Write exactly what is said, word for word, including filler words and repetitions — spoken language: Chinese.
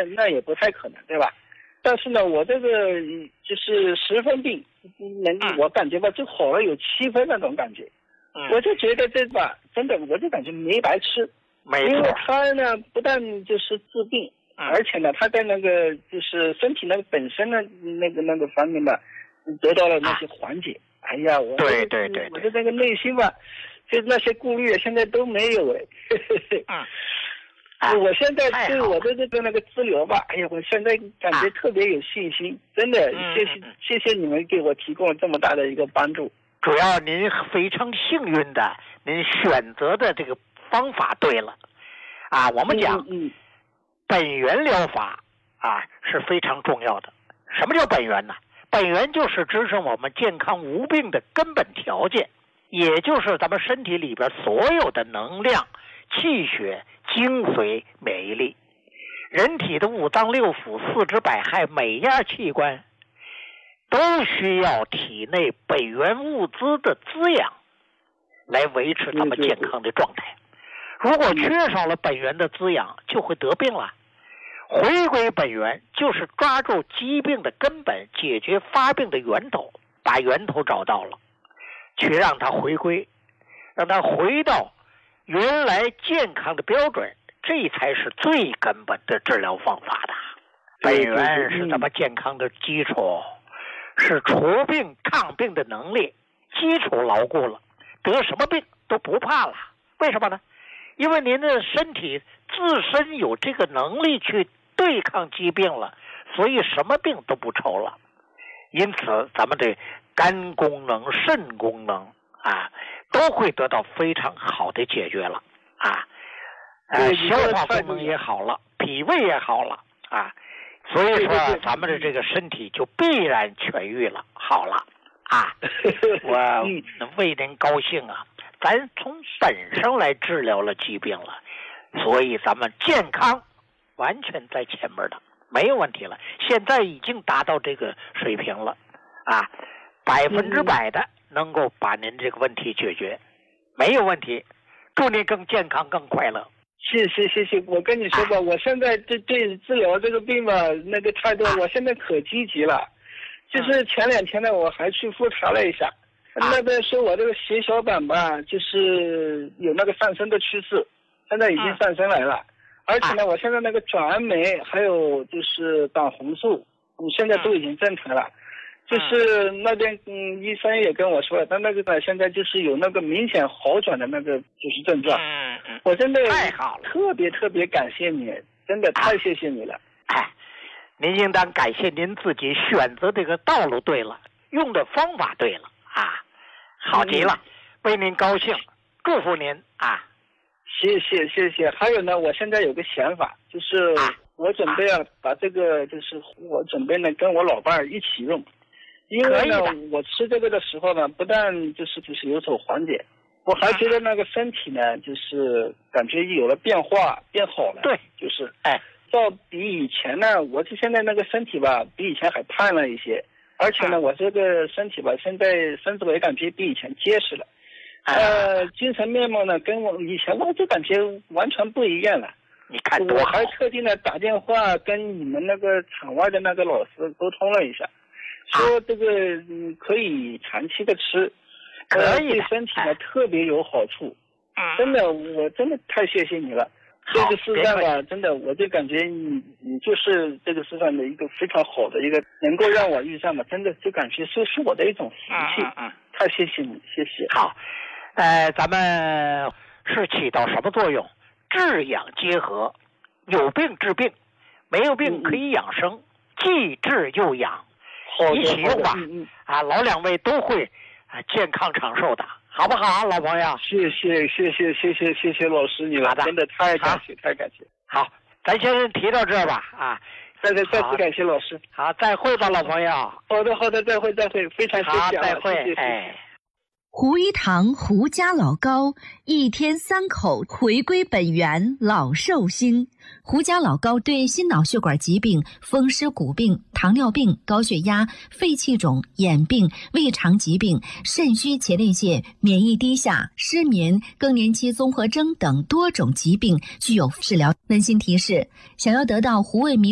那那也不太可能，对吧？但是呢，我这个就是十分病，能我感觉吧，就好了有七分那种感觉。嗯、我就觉得这吧，真的，我就感觉没白吃。 没错。 因为他呢，不但就是治病，嗯、而且呢，他在那个就是身体那个本身的那个那个方面吧，得到了那些缓解。啊、哎呀，我对对对， 我的那个内心吧，就那些顾虑现在都没有哎。 嗯。 我现在对我的这个那个治疗吧，哎呀，我现在感觉特别有信心，啊、真的，谢谢、嗯、谢谢你们给我提供了这么大的一个帮助。 主要您非常幸运的，您选择的这个方法对了，啊，我们讲， 嗯嗯、 本源疗法啊是非常重要的。什么叫本源呢？本源就是支撑我们健康无病的根本条件，也就是咱们身体里边所有的能量、气血、精髓、免疫力，人体的五脏六腑、四肢百骸，每样器官都需要体内本源物资的滋养，来维持咱们健康的状态。如果缺少了本源的滋养，就会得病了。回归本源，就是抓住疾病的根本，解决发病的源头，把源头找到了，去让它回归，让它回到原来健康的标准，这才是最根本的治疗方法的。本源是咱们健康的基础，是除病抗病的能力，基础牢固了，得什么病都不怕了。为什么呢？因为您的身体自身有这个能力去对抗疾病了，所以什么病都不愁了。因此咱们的肝功能、肾功能啊都会得到非常好的解决了啊，呃，消化功能也好了，脾胃也好了啊，所以说咱们的这个身体就必然痊愈了，好了啊，我为您高兴啊，咱从本身来治疗了疾病了，所以咱们健康完全在前面的，没有问题了，现在已经达到这个水平了啊，百分之百的能够把您这个问题解决，没有问题，祝您更健康更快乐。 谢谢谢谢，我跟你说吧，啊、我现在对对治疗这个病吧，那个态度，啊、我现在可积极了。就是前两天呢，我还去复查了一下，啊、那边说我这个血小板吧，就是有那个上升的趋势，现在已经上升来了。啊、而且呢，我现在那个转氨酶还有就是胆红素，嗯，现在都已经正常了。就是那边嗯，医生也跟我说了，他那个呢，现在就是有那个明显好转的那个就是症状。 嗯嗯， 我真的太好了， 特别特别感谢你，真的太谢谢你了。 哎，哎您应当感谢您自己选择这个道路对了，用的方法对了啊，好极了，嗯、为您高兴，祝福您啊。 谢谢谢谢。还有呢，我现在有个想法，就是我准备要把这个，就是我准备呢跟我老伴儿一起用。因为呢，我吃这个的时候呢，不但就是就是有所缓解，我还觉得那个身体呢，就是感觉有了变化，变好了。 对， 就是哎，照比以前呢，我就现在那个身体吧，比以前还胖了一些，而且呢，我这个身体吧，现在身子我也感觉比以前结实了，呃，精神面貌呢，跟我以前我就感觉完全不一样了。 你看多好， 我还特地呢打电话跟你们那个场外的那个老师沟通了一下。说这个嗯可以长期的吃， 可以对身体呢、哎、特别有好处。 嗯， 真的，我真的太谢谢你了。这个世上吧，真的，我就感觉你你就是这个世上的一个非常好的一个，能够让我遇上嘛，真的就感觉是是我的一种福气。 嗯嗯， 太谢谢你，谢谢。 好，呃，咱们是起到什么作用？治养结合，有病治病，没有病可以养生，嗯、既治又养。一起用吧， 嗯嗯、 啊，老两位都会啊健康长寿的，好不好，老朋友？ 谢谢谢谢谢谢谢谢老师你了，真的太感谢太感谢。 好，咱先提到这吧，啊， 再再再次感谢老师。 好，再会吧，老朋友。 好的好的，再会再会，非常谢谢、啊。 好，再会， 谢谢哎。 胡一堂胡家老高，一天三口回归本源，老寿星。胡家老高对心脑血管疾病、风湿骨病、糖尿病、高血压、肺气肿、眼病、胃肠疾病、肾虚前列腺、免疫低下、失眠、更年期综合征等多种疾病具有治疗。温馨提示：想要得到胡卫民